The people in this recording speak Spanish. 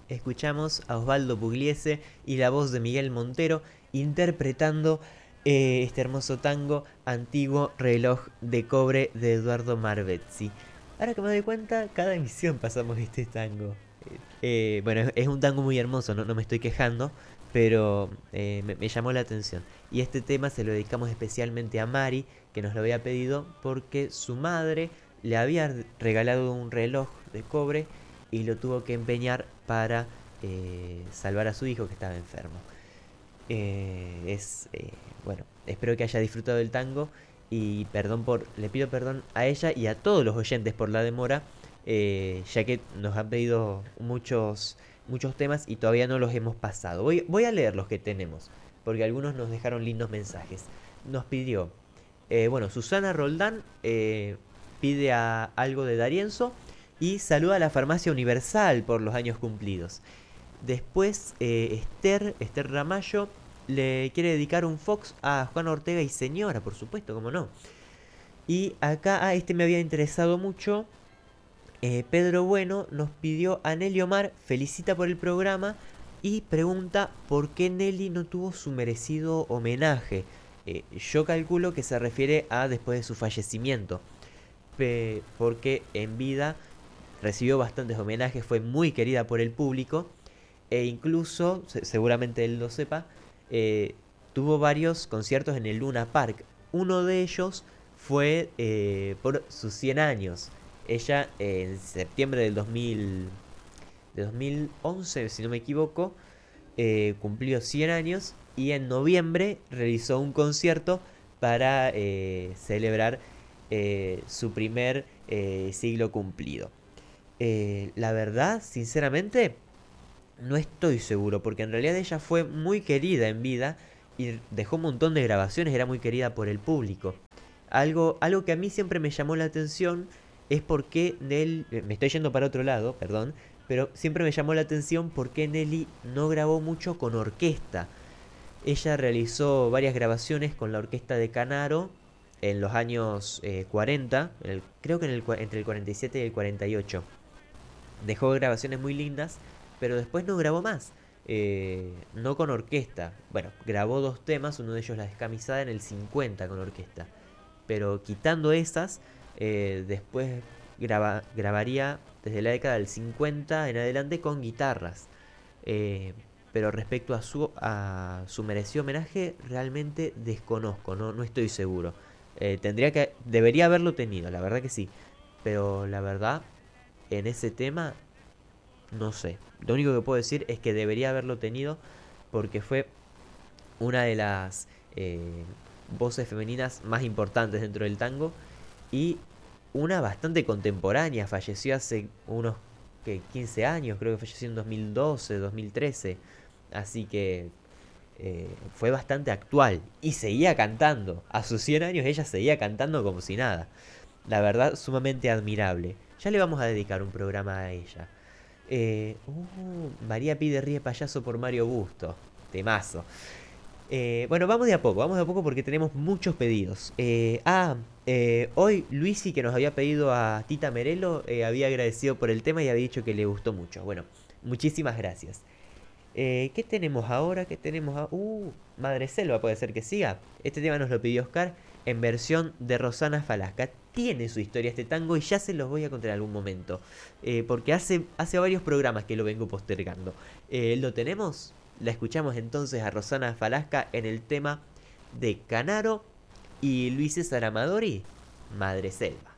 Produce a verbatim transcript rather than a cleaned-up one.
escuchamos a Osvaldo Pugliese y la voz de Miguel Montero interpretando eh, este hermoso tango Antiguo Reloj de Cobre de Eduardo Marvezzi. Ahora que me doy cuenta, cada emisión pasamos este tango. Eh, bueno, es, es un tango muy hermoso, no, no me estoy quejando, pero eh, me, me llamó la atención. Y este tema se lo dedicamos especialmente a Mari, que nos lo había pedido porque su madre le había regalado un reloj de cobre y lo tuvo que empeñar para eh, salvar a su hijo que estaba enfermo. Eh, es eh, bueno, espero que haya disfrutado del tango y perdón por, le pido perdón a ella y a todos los oyentes por la demora, eh, ya que nos han pedido muchos muchos temas y todavía no los hemos pasado. Voy, voy a leer los que tenemos, porque algunos nos dejaron lindos mensajes. Nos pidió, eh, bueno, Susana Roldán eh, pide a algo de Darienzo y saluda a la Farmacia Universal por los años cumplidos. Después eh, Esther, Esther Ramallo, le quiere dedicar un Fox a Juan Ortega y Señora, por supuesto, como no. Y acá, ah, este me había interesado mucho. Eh, Pedro Bueno nos pidió a Nelly Omar, felicita por el programa y pregunta por qué Nelly no tuvo su merecido homenaje. Eh, yo calculo que se refiere a después de su fallecimiento, pe- porque en vida recibió bastantes homenajes, fue muy querida por el público e incluso, se- seguramente él lo sepa, eh, tuvo varios conciertos en el Luna Park. Uno de ellos fue eh, por sus cien años. Ella eh, en septiembre del dos mil, de dos mil once, si no me equivoco, eh, cumplió cien años y en noviembre realizó un concierto para eh, celebrar eh, su primer eh, siglo cumplido. Eh, la verdad, sinceramente, no estoy seguro, porque en realidad ella fue muy querida en vida y dejó un montón de grabaciones, era muy querida por el público. Algo, algo que a mí siempre me llamó la atención es por qué Nelly, me estoy yendo para otro lado, perdón, pero siempre me llamó la atención por qué Nelly no grabó mucho con orquesta. Ella realizó varias grabaciones con la orquesta de Canaro en los años eh, cuarenta, en el- creo que en el, entre el cuarenta y siete y el cuarenta y ocho. Dejó grabaciones muy lindas, pero después no grabó más. Eh, no con orquesta. Bueno, grabó dos temas, uno de ellos La Descamisada en el cincuenta con orquesta. Pero quitando esas, eh, después graba, grabaría desde la década del cincuenta en adelante con guitarras. Eh, pero respecto a su, a su merecido homenaje, realmente desconozco, no, no estoy seguro. Eh, tendría que, debería haberlo tenido, la verdad que sí. Pero la verdad, en ese tema no sé. Lo único que puedo decir es que debería haberlo tenido porque fue una de las eh, voces femeninas más importantes dentro del tango y una bastante contemporánea. Falleció hace unos que quince años, creo que falleció en dos mil doce, dos mil trece. Así que eh, fue bastante actual y seguía cantando. A sus cien años ella seguía cantando como si nada. La verdad, sumamente admirable. Ya le vamos a dedicar un programa a ella. Eh, uh, María pide ríe payaso por Mario Busto. Temazo. Eh, bueno, vamos de a poco, vamos de a poco porque tenemos muchos pedidos. Eh, ah, eh, hoy Luisi, que nos había pedido a Tita Merelo, eh, había agradecido por el tema y había dicho que le gustó mucho. Bueno, muchísimas gracias. Eh, ¿Qué tenemos ahora? ¿Qué tenemos? A... Uh, Madre Selva puede ser que siga. Este tema nos lo pidió Oscar en versión de Rosana Falasca. Tiene su historia este tango y ya se los voy a contar en algún momento. Eh, porque hace, hace varios programas que lo vengo postergando. Eh, ¿Lo tenemos? La escuchamos entonces a Rosana Falasca en el tema de Canaro y Luis César Amadori, Madre Selva.